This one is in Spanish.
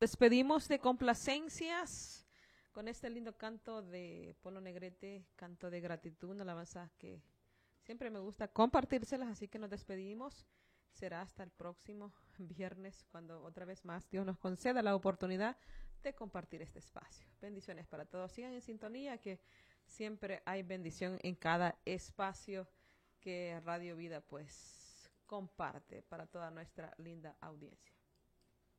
Despedimos de complacencias con este lindo canto de Polo Negrete, canto de gratitud, una alabanza que siempre me gusta compartírselas, así que nos despedimos. Será hasta el próximo viernes cuando otra vez más Dios nos conceda la oportunidad de compartir este espacio. Bendiciones para todos. Sigan en sintonía que siempre hay bendición en cada espacio que Radio Vida pues comparte para toda nuestra linda audiencia.